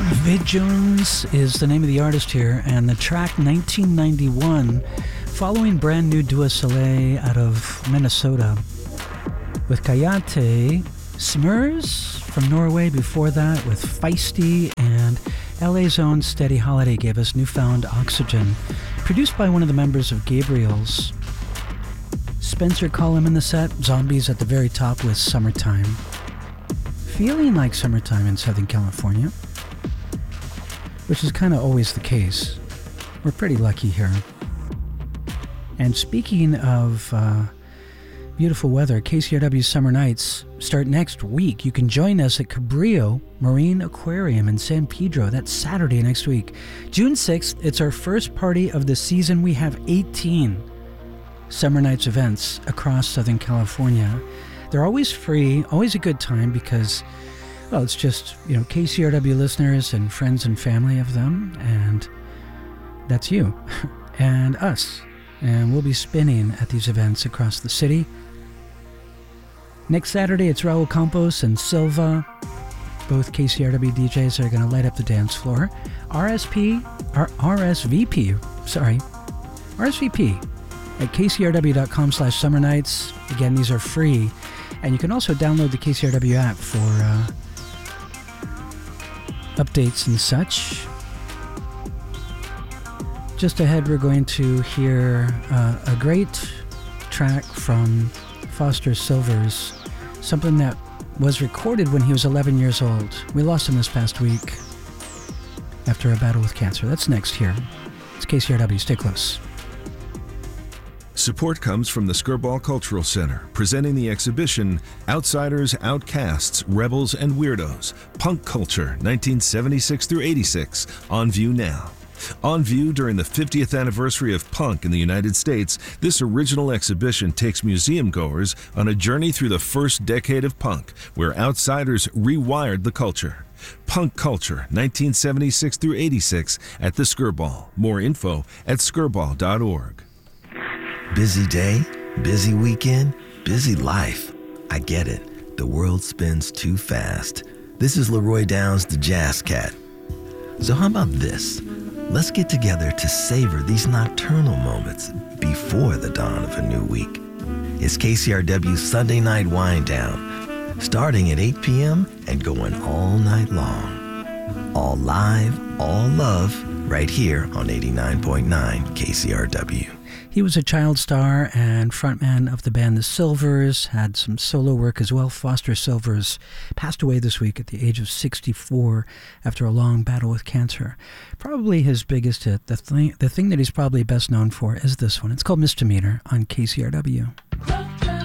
Vid Jones is the name of the artist here, and the track 1991, following brand new Dua Soleil out of Minnesota, with Kayate, Smurs from Norway before that, with Feisty, and LA's own Steady Holiday gave us Newfound Oxygen, produced by one of the members of Gabriel's. Spencer Cullum in the set, Zombies at the very top with Summertime. Feeling like summertime in Southern California, which is kind of always the case. We're pretty lucky here. And speaking of beautiful weather, KCRW's Summer Nights start next week. You can join us at Cabrillo Marine Aquarium in San Pedro. That's Saturday next week. June 6th, it's our first party of the season. We have 18 Summer Nights events across Southern California. They're always free, always a good time because, well, it's just, KCRW listeners and friends and family of them, and that's you and us. And we'll be spinning at these events across the city. Next Saturday, it's Raul Campos and Silva. Both KCRW DJs are going to light up the dance floor. RSVP at kcrw.com/summernights. Again, these are free. And you can also download the KCRW app for updates and such. Just ahead, we're going to hear a great track from Foster Silvers, something that was recorded when he was 11 years old. We lost him this past week after a battle with cancer. That's next here. It's KCRW. Stay close. Support comes from the Skirball Cultural Center, presenting the exhibition Outsiders, Outcasts, Rebels, and Weirdos, Punk Culture, 1976 through 86, on view now. On view during the 50th anniversary of punk in the United States, this original exhibition takes museum-goers on a journey through the first decade of punk, where outsiders rewired the culture. Punk Culture, 1976 through 86, at the Skirball. More info at skirball.org. Busy day, busy weekend, busy life. I get it. The world spins too fast. This is Leroy Downs, the Jazz Cat. So how about this? Let's get together to savor these nocturnal moments before the dawn of a new week. It's KCRW's Sunday Night Wind Down, starting at 8 p.m. and going all night long. All live, all love, right here on 89.9 KCRW. He was a child star and frontman of the band The Silvers, had some solo work as well. Foster Silvers passed away this week at the age of 64 after a long battle with cancer. Probably his biggest hit, the thing that he's probably best known for is this one. It's called Misdemeanor on KCRW.